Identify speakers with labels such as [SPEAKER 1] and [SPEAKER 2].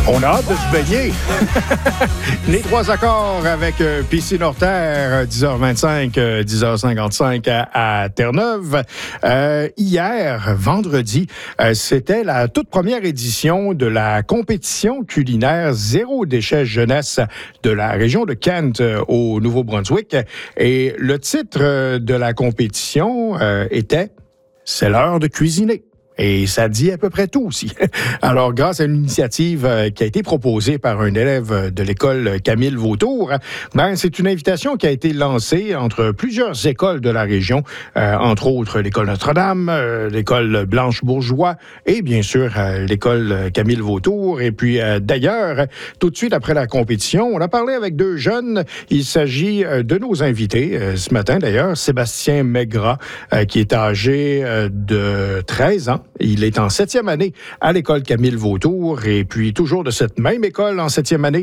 [SPEAKER 1] On a hâte de se baigner. Les trois accords avec Piscine hors terre, 10h25, 10h55 à Terre-Neuve. Hier, vendredi, c'était la toute première édition de la compétition culinaire Zéro déchet jeunesse de la région de Kent au Nouveau-Brunswick. Et le titre de la compétition était « C'est l'heure de cuisiner ». Et ça dit à peu près tout aussi. Alors, grâce à une initiative qui a été proposée par un élève de l'école Camille Vautour, c'est une invitation qui a été lancée entre plusieurs écoles de la région, entre autres l'école Notre-Dame, l'école Blanche-Bourgeois et bien sûr l'école Camille Vautour. Et puis d'ailleurs, tout de suite après la compétition, on a parlé avec deux jeunes. Il s'agit de nos invités ce matin d'ailleurs, Sébastien Maigrat, qui est âgé de 13 ans. Il est en 7e année à l'école Camille Vautour et puis toujours de cette même école en 7e année,